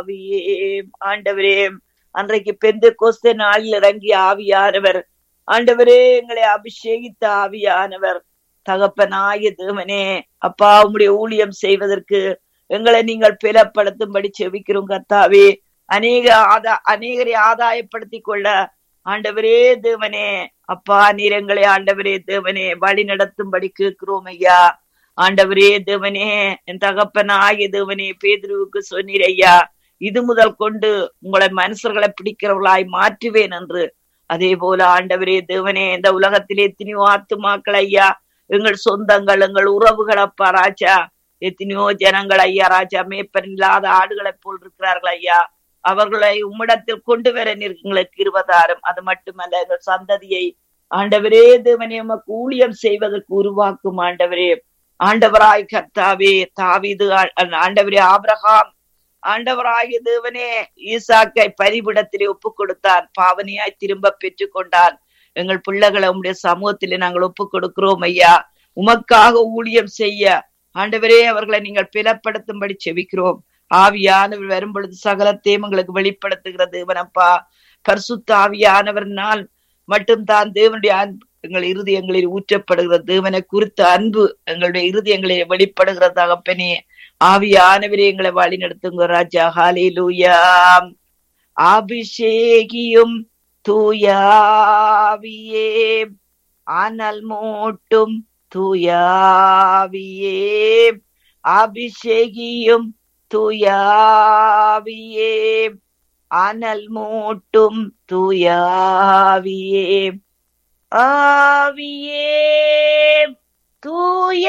ஆண்டவரே, அன்றைக்கு பெந்தெகோஸ்தே நாளில் இறங்கிய ஆவியானவர், ஆண்டவரே எங்களை அபிஷேகித்த ஆவியானவர், தகப்பனாய தேவனே அப்பா, உம்முடைய ஊழியம் செய்வதற்கு எங்களை நீங்கள் பலப்படுத்தும்படி செபிக்கிறோம் கர்த்தாவே. அநேகரை ஆதாயப்படுத்திக் கொள்ள ஆண்டவரே தேவனே அப்பா, நீர் எங்களை ஆண்டவரே தேவனே வழி நடத்தும்படி கேட்கிறோம் ஐயா. ஆண்டவரே தேவனே, என் தகப்பனாய தேவனே, பேதுருவுக்கு சொன்னீர் ஐயா, இது முதல் கொண்டு உங்களை மனுஷர்களை பிடிக்கிறவர்களாய் மாற்றுவேன் என்று. அதே போல ஆண்டவரே தேவனே, இந்த உலகத்திலே எத்தனையோ ஆத்துமாக்கள் ஐயா, எங்கள் சொந்தங்கள், எங்கள் உறவுகள் அப்பா ராஜா, எத்தனையோ ஜனங்கள் ஐயா ராஜா, மேய்ப்பன் இல்லாத ஆடுகளை போல் இருக்கிறார்கள் ஐயா. அவர்களை உம்மிடத்தில் கொண்டு வர எங்களுக்கு இருபதாயிரம். அது மட்டுமல்ல, எங்கள் சந்ததியை ஆண்டவரே தேவனே உமக்கு ஊழியம் செய்வதற்கு உருவாக்கும் ஆண்டவரே. ஆண்டவராய் கர்த்தாவே, தாவீது ஆண்டவரே, ஆபிரகாம் ஆண்டவராகிய தேவனே ஈசாக்கை பரிபிடத்திலே ஒப்பு கொடுத்தான், பாவனையாய் திரும்ப பெற்று கொண்டான். எங்கள் பிள்ளைகளை உம்முடைய சமூகத்திலே நாங்கள் ஒப்பு கொடுக்கிறோம் ஐயா. உமக்காக ஊழியம் செய்ய ஆண்டவரே அவர்களை நீங்கள் பலப்படுத்தும்படி செபிக்கிறோம். ஆவியானவர் வரும் பொழுது சகலத்தையும் எங்களுக்கு வெளிப்படுத்துகிற தேவனப்பா. பரிசுத்த ஆவியானவர்னால் மட்டும் தான் தேவனுடைய அன்பு எங்கள் இருதயங்களில் ஊற்றப்படுகிற தேவனை குறித்த அன்பு எங்களுடைய இருதயங்களில் வெளிப்படுகிற தகப்பனே. ஆவியானவரே எங்களை வழி நடத்துங்க ராஜா. ஹல்லேலூயா. அபிஷேகியும் தூயாவியே, அனல் மூட்டும் தூயாவியே, அபிஷேகியும் தூயாவியே, அனல் மூட்டும் தூயாவியே, ஆவியே தூய